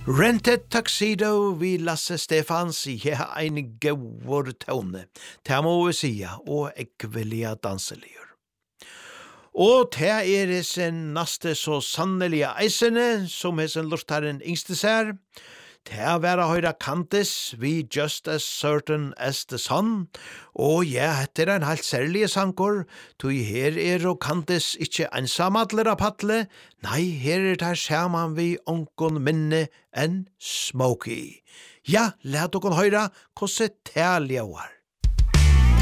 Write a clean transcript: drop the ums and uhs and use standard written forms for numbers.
Rented Tuxedo vi Lasse Stefans ja ein gåvor tone. Ta må vi sia og ekvelia danselier. Og ta sen naste så sannelige eisene som hesen lortaren yngste ser. Ta vera høyra kantis vi Just as Certain as the Sun. Og ja, etter en helt særlige sankor, tog her og kantis ikkje ensamadler av patle, nei, her der saman vi onkon minne enn Smokey. Ja, let okon høyra kosse ta ljauar.